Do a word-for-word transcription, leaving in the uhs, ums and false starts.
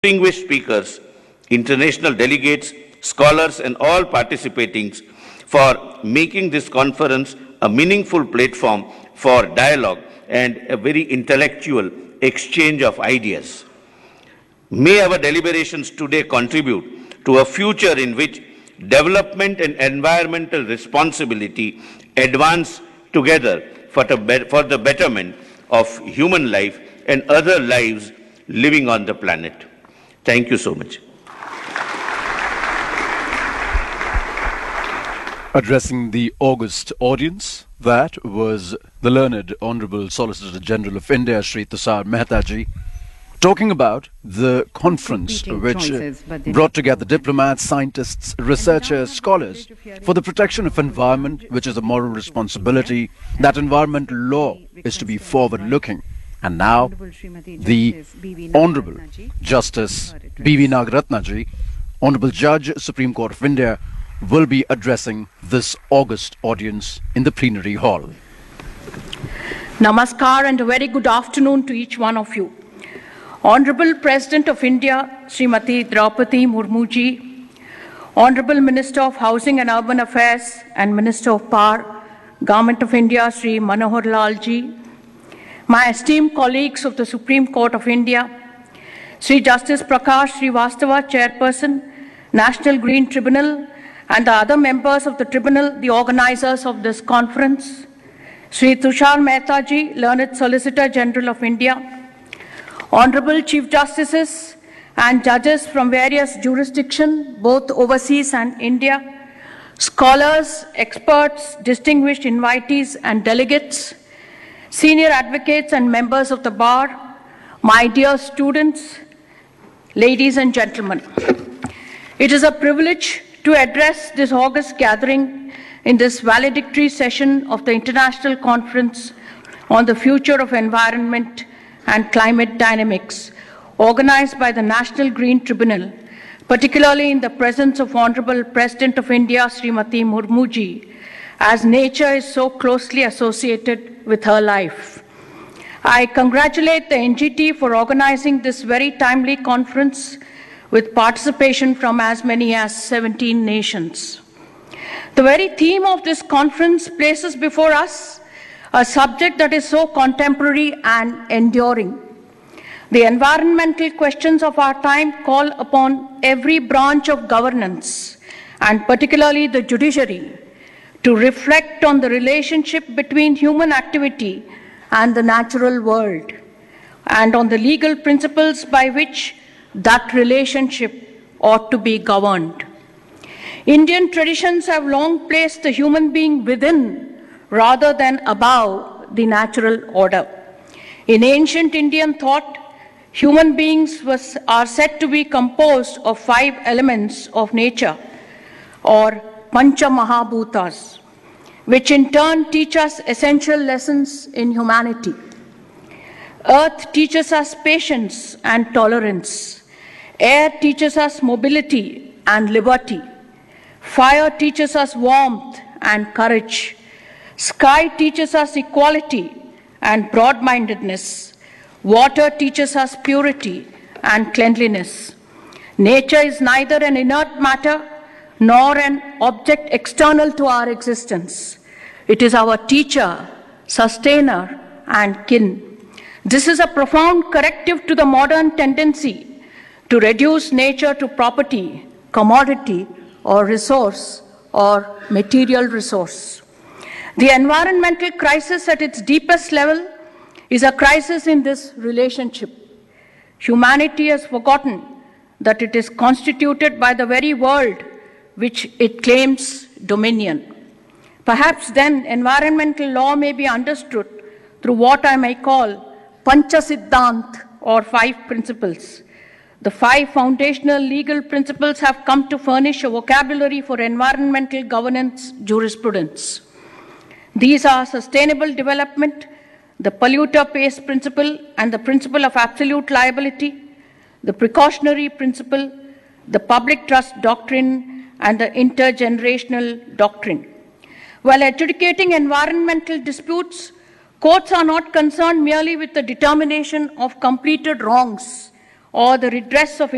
Distinguished speakers, international delegates, scholars and all participating for making this conference a meaningful platform for dialogue and a very intellectual exchange of ideas. May our deliberations today contribute to a future in which development and environmental responsibility advance together for the, for the betterment of human life and other lives living on the planet. Thank you so much. Addressing the August audience, that was the learned Honorable Solicitor General of India, Shri Tushar Mehta ji, talking about the conference which brought together diplomats, scientists, researchers, scholars for the protection of environment, which is a moral responsibility. That environmental law is to be forward-looking. And now, the Honorable Justice B V Nagaratna ji, Honorable Judge, Supreme Court of India, will be addressing this August audience in the plenary hall. Namaskar and a very good afternoon to each one of you. Honorable President of India, Srimati Draupadi Murmu ji, Honorable Minister of Housing and Urban Affairs and Minister of Power, Government of India, Shri Manohar Lal ji, my esteemed colleagues of the Supreme Court of India, Shri Justice Prakash Srivastava, Chairperson, National Green Tribunal, and the other members of the Tribunal, the organizers of this conference, Shri Tushar Mehta ji, Learned Solicitor General of India, Honorable Chief Justices and judges from various jurisdictions, both overseas and India, scholars, experts, distinguished invitees and delegates, senior advocates and members of the bar, my dear students, ladies and gentlemen. It is a privilege to address this August gathering in this valedictory session of the International Conference on the Future of Environment and Climate Dynamics, organized by the National Green Tribunal, particularly in the presence of Honorable President of India, Srimati Murmu ji, as nature is so closely associated with her life. I congratulate the N G T for organizing this very timely conference with participation from as many as seventeen nations. The very theme of this conference places before us a subject that is so contemporary and enduring. The environmental questions of our time call upon every branch of governance, and particularly the judiciary, to reflect on the relationship between human activity and the natural world, and on the legal principles by which that relationship ought to be governed. Indian traditions have long placed the human being within rather than above the natural order. In ancient Indian thought, human beings was, are said to be composed of five elements of nature, or Pancha Mahabhutas, which in turn teach us essential lessons in humanity. Earth teaches us patience and tolerance. Air teaches us mobility and liberty. Fire teaches us warmth and courage. Sky teaches us equality and broad-mindedness. Water teaches us purity and cleanliness. Nature is neither an inert matter nor an object external to our existence. It is our teacher, sustainer, and kin. This is a profound corrective to the modern tendency to reduce nature to property, commodity, or resource, or material resource. The environmental crisis at its deepest level is a crisis in this relationship. Humanity has forgotten that it is constituted by the very world which it claims dominion. Perhaps then environmental law may be understood through what I may call Pancha Siddhant, or five principles. The five foundational legal principles have come to furnish a vocabulary for environmental governance jurisprudence. These are sustainable development, the polluter pays principle and the principle of absolute liability, the precautionary principle, the public trust doctrine, and the intergenerational doctrine. While adjudicating environmental disputes, courts are not concerned merely with the determination of completed wrongs or the redress of